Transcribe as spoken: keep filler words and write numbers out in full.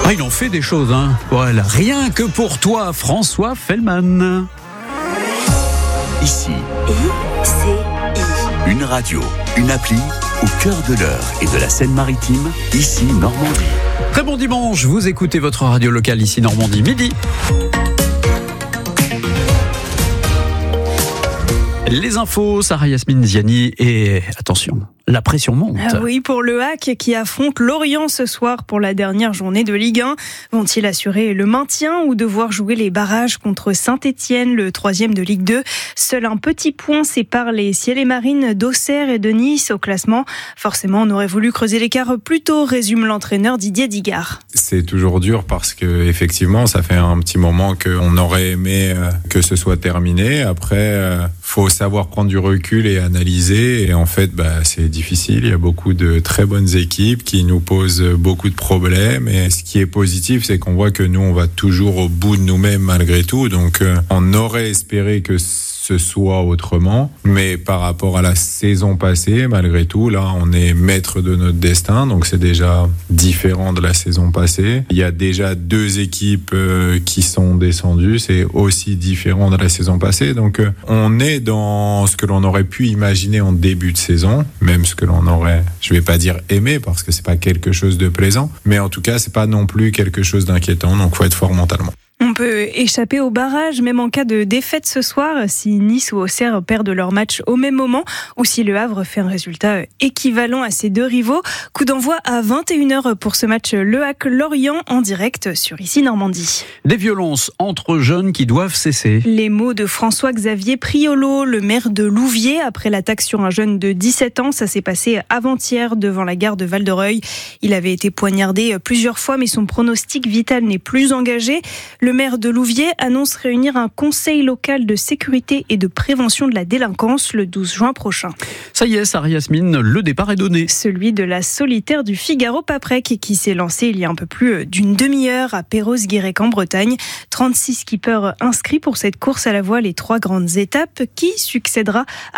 Ah, il en fait des choses, hein. Voilà. Rien que pour toi, François Fellman. Ici, I C I. une radio, une appli au cœur de l'Eure et de la Seine-Maritime, ici Normandie. Très bon dimanche, vous écoutez votre radio locale ici Normandie, midi. Les infos, Sarah Yasmine Ziani, et attention, la pression monte. Ah oui, pour le H A C qui affronte Lorient ce soir pour la dernière journée de Ligue un. Vont-ils assurer le maintien ou devoir jouer les barrages contre Saint-Etienne, le troisième de Ligue deux? Seul un petit point sépare les Ciel et Marines d'Auxerre et de Nice au classement. Forcément, on aurait voulu creuser l'écart plus tôt, résume l'entraîneur Didier Digard. C'est toujours dur parce que effectivement, ça fait un petit moment qu'on aurait aimé que ce soit terminé. Après, faut savoir prendre du recul et analyser. Et en fait, bah, c'est difficile. Il y a beaucoup de très bonnes équipes qui nous posent beaucoup de problèmes. Et ce qui est positif, c'est qu'on voit que nous, on va toujours au bout de nous-mêmes malgré tout. Donc, on aurait espéré que ce soit autrement, mais par rapport à la saison passée, malgré tout, là, on est maître de notre destin, donc c'est déjà différent de la saison passée. Il y a déjà deux équipes euh, qui sont descendues, c'est aussi différent de la saison passée, donc euh, on est dans ce que l'on aurait pu imaginer en début de saison, même ce que l'on aurait, je vais pas dire aimé, parce que c'est pas quelque chose de plaisant, mais en tout cas, c'est pas non plus quelque chose d'inquiétant, donc faut être fort mentalement. On peut échapper au barrage, même en cas de défaite ce soir, si Nice ou Auxerre perdent leur match au même moment, ou si Le Havre fait un résultat équivalent à ses deux rivaux. Coup d'envoi à vingt et une heures pour ce match Le H A C Lorient en direct sur Ici Normandie. Des violences entre jeunes qui doivent cesser. Les mots de François-Xavier Priolo, le maire de Louviers, après l'attaque sur un jeune de dix-sept ans. Ça s'est passé avant-hier devant la gare de Val-de-Reuil. Il avait été poignardé plusieurs fois, mais son pronostic vital n'est plus engagé. Le maire de Louviers annonce réunir un conseil local de sécurité et de prévention de la délinquance le douze juin prochain. Ça y est, Sarah Yasmine, le départ est donné. Celui de la solitaire du Figaro-Paprec qui s'est lancé il y a un peu plus d'une demi-heure à Perros-Guirec en Bretagne. trente-six skippers inscrits pour cette course à la voile, les trois grandes étapes qui succédera à